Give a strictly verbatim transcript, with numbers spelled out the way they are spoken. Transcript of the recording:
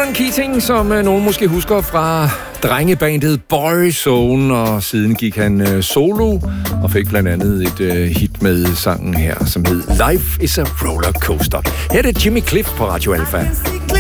Ronan Keating, som øh, nogen måske husker fra drengebandet Boyzone, og siden gik han øh, solo og fik blandt andet et øh, hit med sangen her, som hed Life is a Roller Coaster. Her er det Jimmy Cliff på Radio Alpha.